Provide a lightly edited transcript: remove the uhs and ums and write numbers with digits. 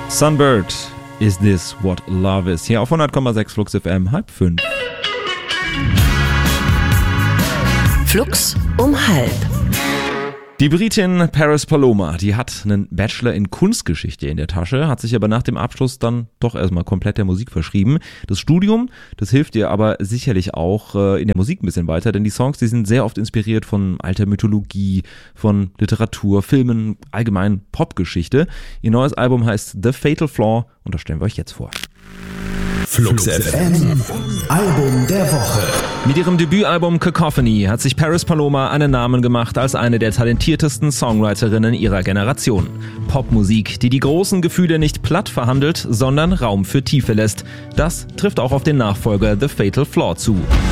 Sunbird, Is This What Love Is? Hier auf 100,6 Flux FM, 4:30. Flux um 4:30. Die Britin Paris Paloma, die hat einen Bachelor in Kunstgeschichte in der Tasche, hat sich aber nach dem Abschluss dann doch erstmal komplett der Musik verschrieben. Das Studium, das hilft ihr aber sicherlich auch in der Musik ein bisschen weiter, denn die Songs, die sind sehr oft inspiriert von alter Mythologie, von Literatur, Filmen, allgemein Popgeschichte. Ihr neues Album heißt The Fatal Flaw und das stellen wir euch jetzt vor. Flux FM, Album der Woche. Mit ihrem Debütalbum Cacophony hat sich Paris Paloma einen Namen gemacht als eine der talentiertesten Songwriterinnen ihrer Generation. Popmusik, die die großen Gefühle nicht platt verhandelt, sondern Raum für Tiefe lässt. Das trifft auch auf den Nachfolger The Fatal Flaw zu.